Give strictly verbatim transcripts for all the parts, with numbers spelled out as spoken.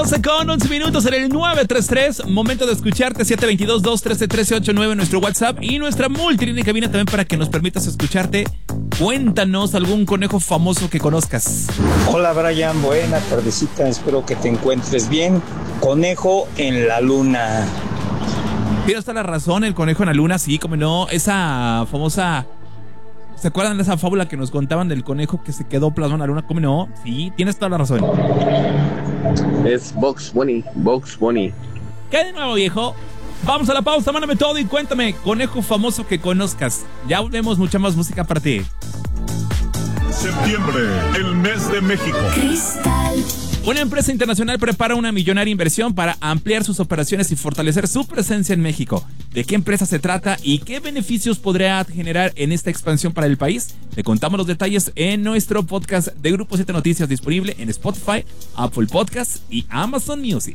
doce con once minutos en el nueve tres tres. Momento de escucharte. siete dos dos, dos uno tres, uno tres ocho nueve. Nuestro WhatsApp y nuestra multilínea cabina también para que nos permitas escucharte. Cuéntanos algún conejo famoso que conozcas. Hola Brian, buena tardecita. Espero que te encuentres bien. Conejo en la luna. Tienes toda la razón, el conejo en la luna, sí, como no. Esa famosa... ¿Se acuerdan de esa fábula que nos contaban del conejo que se quedó plasmado en la luna? ¿Cómo no? Sí, tienes toda la razón. Es Bugs Bunny, Bugs Bunny. ¿Qué de nuevo, viejo? Vamos a la pausa, mándame todo y cuéntame, conejo famoso que conozcas. Ya volvemos, mucha más música para ti. Septiembre, el mes de México. Cristal. Una empresa internacional prepara una millonaria inversión para ampliar sus operaciones y fortalecer su presencia en México. ¿De qué empresa se trata y qué beneficios podrá generar en esta expansión para el país? Te contamos los detalles en nuestro podcast de Grupo siete Noticias, disponible en Spotify, Apple Podcasts y Amazon Music.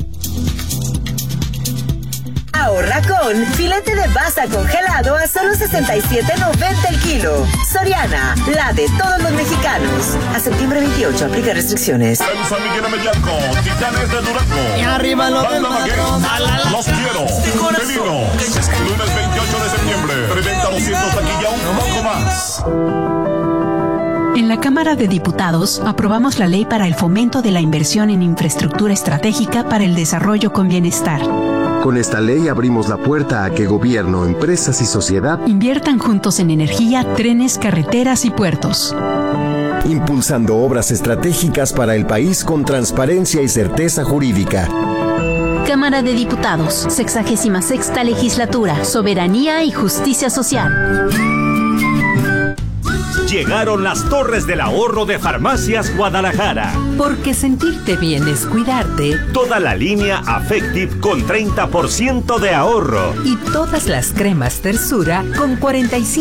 Ahorra con filete de basa congelado a solo sesenta y siete noventa el kilo. Soriana, la de todos los mexicanos. A septiembre veintiocho, aplica restricciones. En San Miguel Amellaco, Titanes de Durango. Y arriba los Banda demás. Maguey, Los quiero. Felino. Lunes veintiocho de septiembre. Preventa doscientos taquilla, un poco más. En la Cámara de Diputados aprobamos la ley para el fomento de la inversión en infraestructura estratégica para el desarrollo con bienestar. Con esta ley abrimos la puerta a que gobierno, empresas y sociedad inviertan juntos en energía, trenes, carreteras y puertos. Impulsando obras estratégicas para el país con transparencia y certeza jurídica. Cámara de Diputados, sexagésima sexta legislatura, soberanía y justicia social. Llegaron las Torres del Ahorro de Farmacias Guadalajara. Porque sentirte bien es cuidarte. Toda la línea Affective con treinta por ciento de ahorro. Y todas las cremas Tersura con cuarenta y cinco